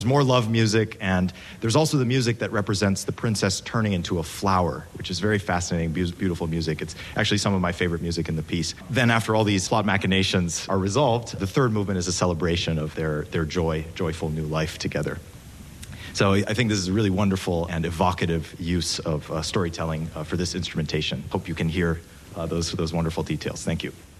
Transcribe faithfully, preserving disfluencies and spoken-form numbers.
There's more love music, and there's also the music that represents the princess turning into a flower, which is very fascinating, beautiful music. It's actually some of my favorite music in the piece. Then after all these plot machinations are resolved, the third movement is a celebration of their, their joy, joyful new life together. So I think this is a really wonderful and evocative use of uh, storytelling uh, for this instrumentation. Hope you can hear uh, those, those wonderful details. Thank you.